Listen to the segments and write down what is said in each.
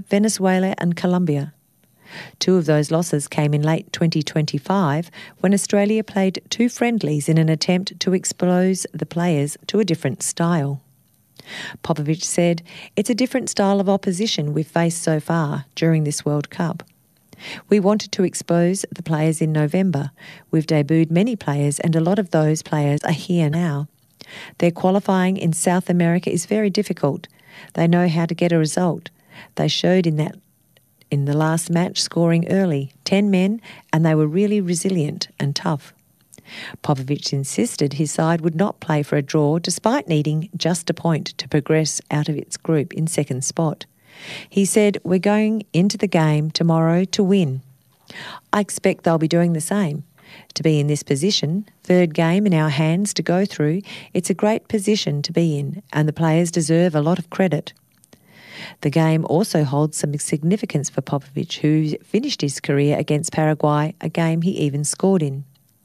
Venezuela and Colombia. 2 of those losses came in late 2025 when Australia played 2 friendlies in an attempt to expose the players to a different style. Popovic said, "It's a different style of opposition we've faced so far during this World Cup. We wanted to expose the players in November. We've debuted many players and a lot of those players are here now. Their qualifying in South America is very difficult. They know how to get a result. They showed in the last match scoring early, 10 men, and they were really resilient and tough." Popovic insisted his side would not play for a draw despite needing just a point to progress out of its group in second spot. He said, "We're going into the game tomorrow to win. I expect they'll be doing the same. To be in this position, third game in our hands to go through, it's a great position to be in, and the players deserve a lot of credit." The game also holds some significance for Popovic, who finished his career against Paraguay, a game he even scored in.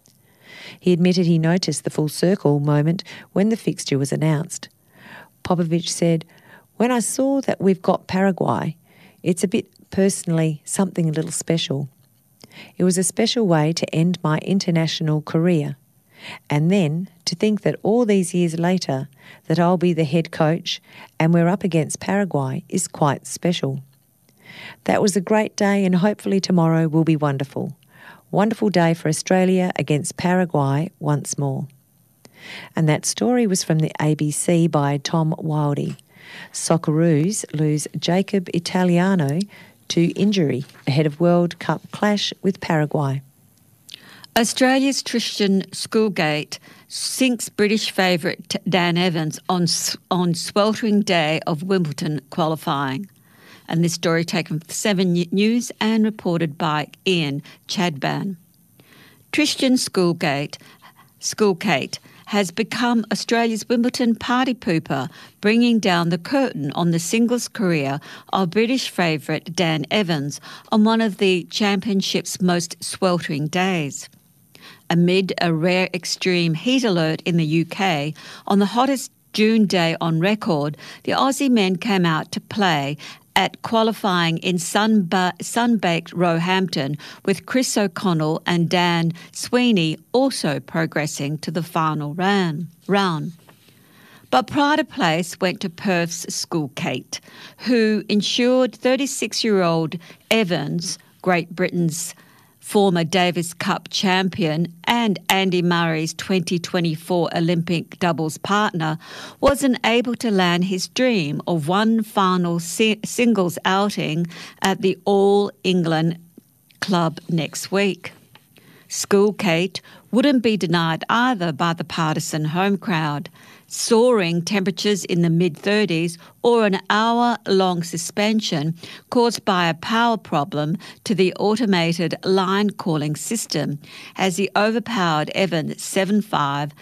He admitted he noticed the full circle moment when the fixture was announced. Popovic said, "When I saw that we've got Paraguay, it's a bit personally something a little special. It was a special way to end my international career. And then to think that all these years later that I'll be the head coach and we're up against Paraguay is quite special. That was a great day and hopefully tomorrow will be wonderful. Wonderful day for Australia against Paraguay once more." And that story was from the ABC by Tom Wildey. Socceroos lose Jacob Italiano to injury ahead of World Cup clash with Paraguay. Australia's Tristan Schoolgate sinks British favourite Dan Evans on sweltering day of Wimbledon qualifying. And this story taken from 7 News and reported by Ian Chadban. Tristan Schoolgate has become Australia's Wimbledon party pooper, bringing down the curtain on the singles career of British favourite Dan Evans on one of the championship's most sweltering days. Amid a rare extreme heat alert in the UK, on the hottest June day on record, the Aussie men came out to play at qualifying in sun-baked Roehampton, with Chris O'Connell and Dan Sweeney also progressing to the final round. But pride of place went to Perth's Schoolgate, who ensured 36-year-old Evans, Great Britain's former Davis Cup champion and Andy Murray's 2024 Olympic doubles partner, wasn't able to land his dream of one final singles outing at the All England Club next week. Schoolgate wouldn't be denied either by the partisan home crowd. Soaring temperatures in the mid-30s or an hour-long suspension caused by a power problem to the automated line calling system as he overpowered Evans 7-5,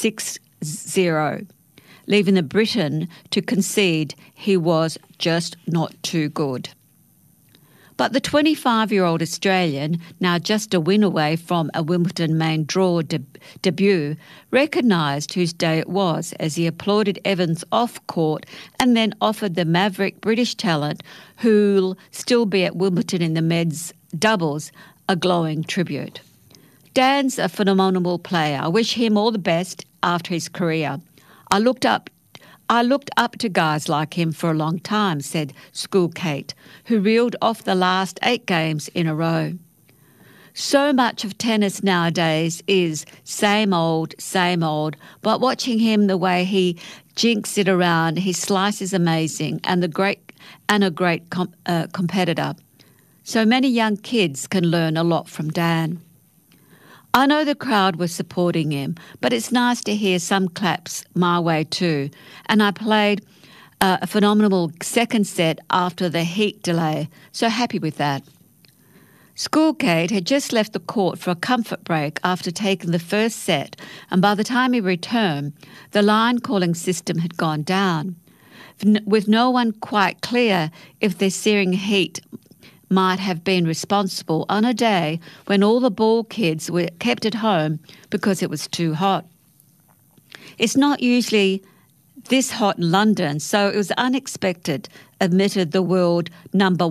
6-0, leaving the Briton to concede he was just not too good. But the 25-year-old Australian, now just a win away from a Wimbledon main draw debut, recognised whose day it was as he applauded Evans off court and then offered the maverick British talent, who'll still be at Wimbledon in the men's doubles, a glowing tribute. "Dan's a phenomenal player. I wish him all the best after his career. I looked up to guys like him for a long time," said Schoolgate, who reeled off the last 8 games in a row. "So much of tennis nowadays is same old, but watching him the way he jinks it around, his slice is amazing and a great competitor. So many young kids can learn a lot from Dan. I know the crowd was supporting him, but it's nice to hear some claps my way too. And I played a phenomenal second set after the heat delay, so happy with that." Schoolgate had just left the court for a comfort break after taking the first set, and by the time he returned, the line calling system had gone down. With no one quite clear if the searing heat might have been responsible on a day when all the ball kids were kept at home because it was too hot. "It's not usually this hot in London, so it was unexpected," admitted the world number